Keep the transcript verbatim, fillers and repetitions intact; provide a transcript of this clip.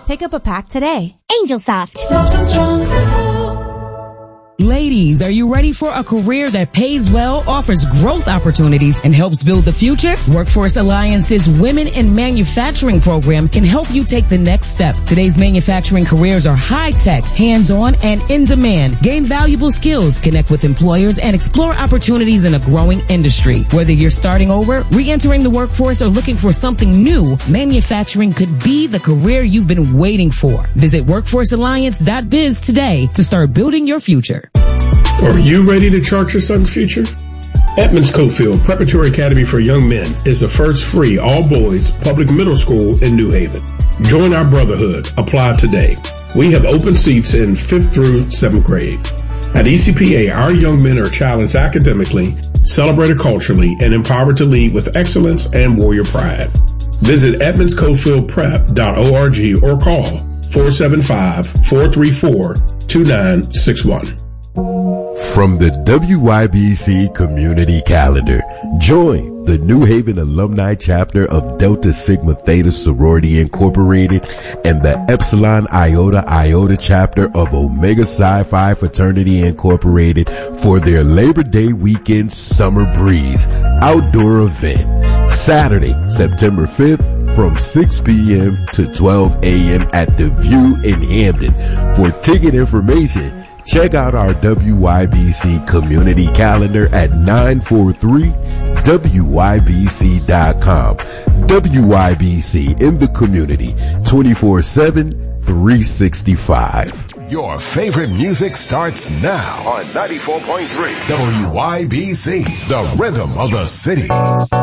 Pick up a pack today. Angel Soft. Soft and strong, simple. Ladies, are you ready for a career that pays well, offers growth opportunities, and helps build the future? Workforce Alliance's Women in Manufacturing program can help you take the next step. Today's manufacturing careers are high-tech, hands-on, and in-demand. Gain valuable skills, connect with employers, and explore opportunities in a growing industry. Whether you're starting over, re-entering the workforce, or looking for something new, manufacturing could be the career you've been waiting for. Visit workforce alliance dot biz today to start building your future. Are you ready to chart your son's future? Edmonds Cofield Preparatory Academy for Young Men is the first free all-boys public middle school in New Haven. Join our brotherhood. Apply today. We have open seats in fifth through seventh grade. At E C P A, our young men are challenged academically, celebrated culturally, and empowered to lead with excellence and warrior pride. Visit edmonds cofield prep dot org or call four seven five, four three four, two nine six one. From the W Y B C Community Calendar, join the New Haven Alumni Chapter of Delta Sigma Theta Sorority Incorporated and the Epsilon Iota Iota Chapter of Omega Psi Phi Fraternity Incorporated for their Labor Day weekend Summer Breeze outdoor event, Saturday, September fifth, from six p.m. to twelve a.m. at The View in Hampden. For ticket information, check out our W Y B C community calendar at nine four three W Y B C dot com. W Y B C in the community, twenty-four seven, three sixty-five. Your favorite music starts now on ninety-four point three W Y B C, the rhythm of the city.